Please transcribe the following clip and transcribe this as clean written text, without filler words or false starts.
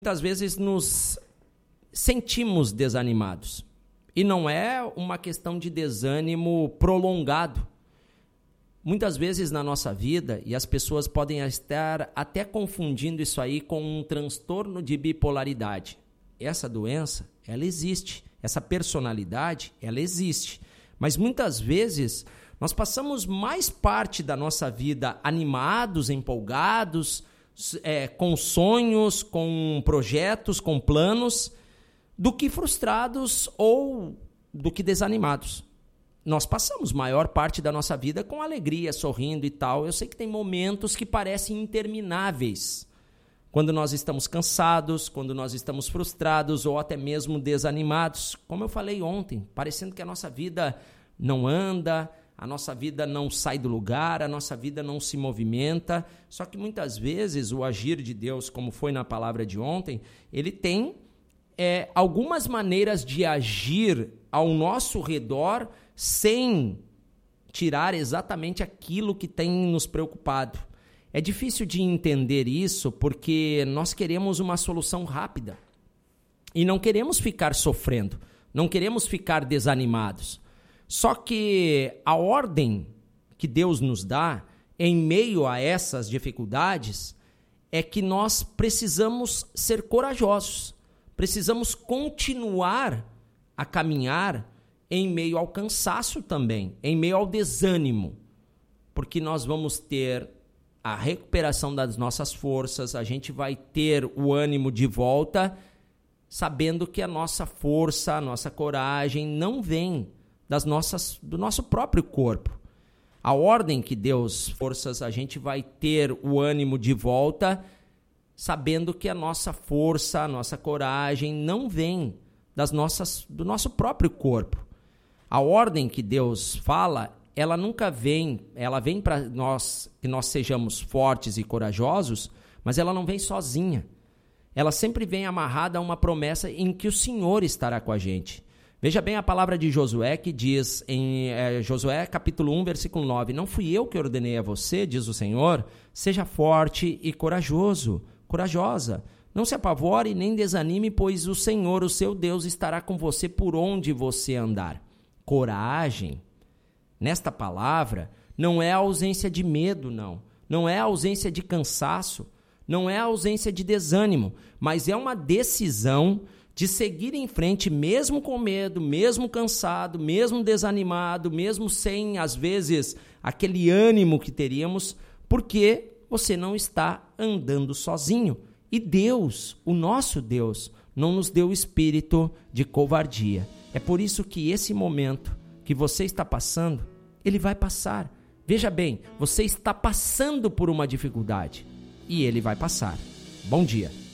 Muitas vezes nos sentimos desanimados. E não é uma questão de desânimo prolongado. Muitas vezes na nossa vida, e as pessoas podem estar até confundindo isso aí com um transtorno de bipolaridade. Essa doença, ela existe. Essa personalidade, ela existe. Mas muitas vezes nós passamos mais parte da nossa vida animados, empolgados, com sonhos, com projetos, com planos, do que frustrados ou do que desanimados. Nós passamos maior parte da nossa vida com alegria, sorrindo e tal. Eu sei que tem momentos que parecem intermináveis. Quando nós estamos cansados, quando nós estamos frustrados ou até mesmo desanimados. Como eu falei ontem, parecendo que a nossa vida não anda, a nossa vida não sai do lugar, a nossa vida não se movimenta. Só que muitas vezes o agir de Deus, como foi na palavra de ontem, ele tem algumas maneiras de agir ao nosso redor sem tirar exatamente aquilo que tem nos preocupado. É difícil de entender isso porque nós queremos uma solução rápida e não queremos ficar sofrendo, não queremos ficar desanimados. Só que a ordem que Deus nos dá em meio a essas dificuldades é que nós precisamos ser corajosos, precisamos continuar a caminhar em meio ao cansaço também, em meio ao desânimo, porque nós vamos ter a recuperação das nossas forças, a gente vai ter o ânimo de volta, sabendo que a nossa força, a nossa coragem não vem do nosso próprio corpo. A ordem que Deus forças, a gente vai ter o ânimo de volta, sabendo que a nossa força, a nossa coragem não vem do nosso próprio corpo. A ordem que Deus fala, ela nunca vem, ela vem para nós, que nós sejamos fortes e corajosos, mas ela não vem sozinha. Ela sempre vem amarrada a uma promessa em que o Senhor estará com a gente. Veja bem a palavra de Josué que diz em Josué capítulo 1, versículo 9, não fui eu que ordenei a você, diz o Senhor, seja forte e corajosa. Não se apavore nem desanime, pois o Senhor, o seu Deus, estará com você por onde você andar. Coragem, nesta palavra, não é a ausência de medo, não é a ausência de cansaço, não é a ausência de desânimo, mas é uma decisão de seguir em frente mesmo com medo, mesmo cansado, mesmo desanimado, mesmo sem, às vezes, aquele ânimo que teríamos, porque você não está andando sozinho. E Deus, o nosso Deus, não nos deu espírito de covardia. É por isso que esse momento que você está passando, ele vai passar. Veja bem, você está passando por uma dificuldade e ele vai passar. Bom dia.